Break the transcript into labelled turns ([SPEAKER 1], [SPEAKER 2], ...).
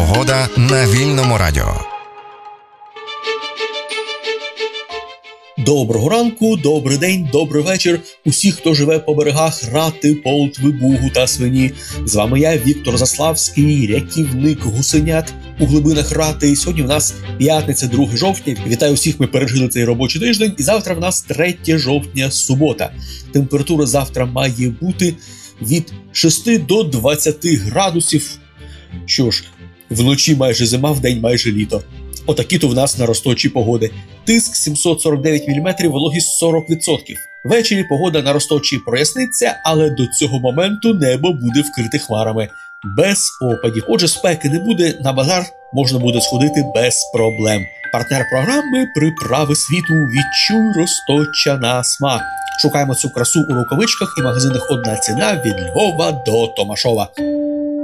[SPEAKER 1] Погода на Вільному радіо.
[SPEAKER 2] Доброго ранку, добрий день, добрий вечір усіх, хто живе по берегах Рати, Полтви, Бугу та Свині. З вами я, Віктор Заславський, рятівник гусенят у глибинах Рати. І сьогодні в нас п'ятниця, 2 жовтня. Вітаю всіх, ми пережили цей робочий тиждень. І завтра в нас 3 жовтня, субота. Температура завтра має бути від 6 до 20 градусів. Що ж, вночі майже зима, вдень майже літо. Отакі-то в нас наросточі погоди. Тиск 749 мм, вологість 40%. Ввечері погода на Росточі проясниться, але до цього моменту небо буде вкрите хмарами. Без опадів. Отже, спеки не буде, на базар можна буде сходити без проблем. Партнер програми «Приправи світу». Відчуй Росточчя на смак. Шукаємо цю красу у рукавичках і магазинах «Одна ціна» від Львова до Томашова.